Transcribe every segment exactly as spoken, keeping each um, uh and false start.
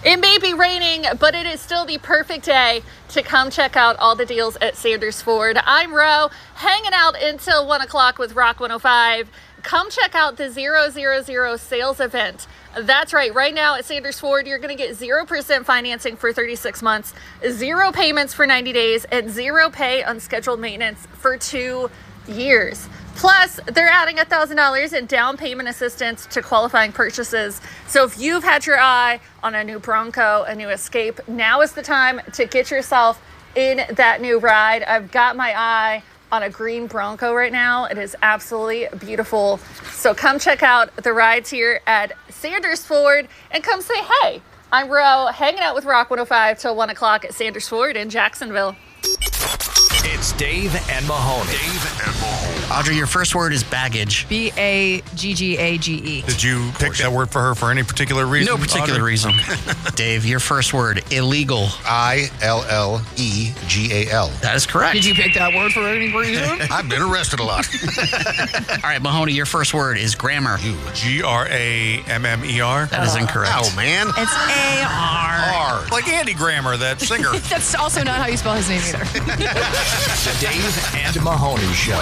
It may be raining, but it is still the perfect day to come check out all the deals at Sanders Ford. I'm Ro, hanging out until one o'clock with Rock one oh five. Come check out the zero zero zero sales event. That's right. Right now at Sanders Ford, you're going to get zero percent financing for thirty-six months, zero payments for ninety days, and zero pay on scheduled maintenance for two years. Plus, they're adding one thousand dollars in down payment assistance to qualifying purchases. So if you've had your eye on a new Bronco, a new Escape, now is the time to get yourself in that new ride. I've got my eye on a green Bronco right now. It is absolutely beautiful. So come check out the rides here at Sanders Ford and come say, hey, I'm Ro, hanging out with Rock one oh five till one o'clock at Sanders Ford in Jacksonville. It's Dave and Mahoney. Dave and Mahoney. Audrey, your first word is baggage. B A G G A G E. Did you pick that word for her for any particular reason? No particular Audrey? reason. Dave, your first word, illegal. I L L E G A L. That is correct. Did you pick that word for any reason? I've been arrested a lot. All right, Mahoney, your first word is grammar. G R A M M E R. That is incorrect. Oh, man. It's A R. R. Like Andy Grammer, that singer. That's also not how you spell his name either. The Dave and Mahoney Show.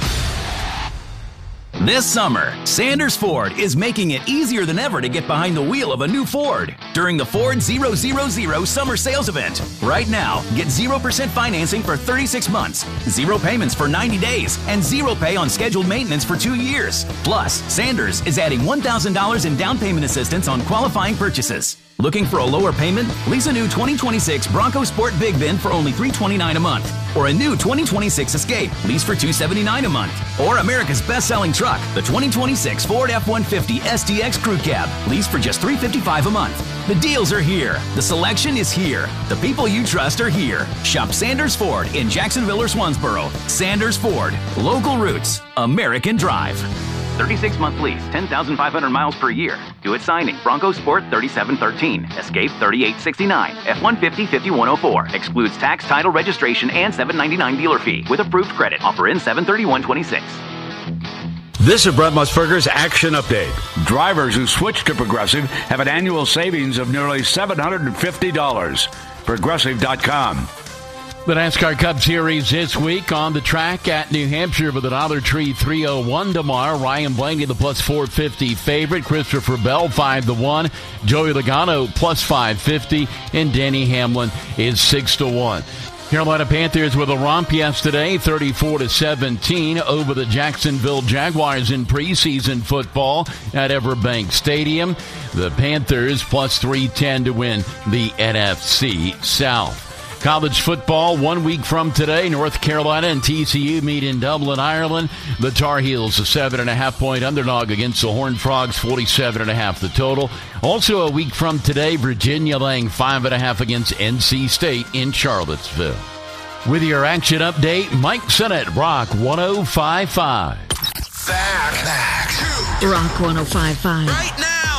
This summer, Sanders Ford is making it easier than ever to get behind the wheel of a new Ford during the Ford zero zero zero Summer Sales Event. Right now, get zero percent financing for thirty-six months, zero payments for ninety days, and zero pay on scheduled maintenance for two years. Plus, Sanders is adding one thousand dollars in down payment assistance on qualifying purchases. Looking for a lower payment? Lease a new twenty twenty-six Bronco Sport Big Bin for only three hundred twenty-nine dollars a month. Or a new twenty twenty-six Escape, lease for two hundred seventy-nine dollars a month. Or America's best-selling truck, the twenty twenty-six Ford F one fifty S T X Crew Cab, lease for just three hundred fifty-five dollars a month. The deals are here. The selection is here. The people you trust are here. Shop Sanders Ford in Jacksonville or Swansboro. Sanders Ford. Local roots. American drive. thirty-six month lease, ten thousand five hundred miles per year. Do it signing. Bronco Sport thirty-seven thirteen. Escape thirty-eight sixty-nine. F one fifty fifty-one oh four. Excludes tax, title, registration, and seven ninety-nine dealer fee with approved credit. Offer in seven thirty-one twenty-six. This is Brett Musburger's Action Update. Drivers who switch to Progressive have an annual savings of nearly seven hundred fifty dollars. Progressive dot com. The NASCAR Cup Series this week on the track at New Hampshire with a Dollar Tree three oh one tomorrow. Ryan Blaney, the plus four fifty favorite. Christopher Bell, five to one. Joey Logano, plus five fifty. And Denny Hamlin is six to one. Carolina Panthers with a romp yesterday, thirty-four to seventeen over the Jacksonville Jaguars in preseason football at Everbank Stadium. The Panthers plus three ten to win the N F C South. College football, one week from today, North Carolina and T C U meet in Dublin, Ireland. The Tar Heels, a seven and a half point underdog against the Horned Frogs, forty-seven and a half the total. Also a week from today, Virginia laying five and a half against N C State in Charlottesville. With your action update, Mike Sennett, Rock one oh five point five. Back, back to Rock one oh five point five. right now.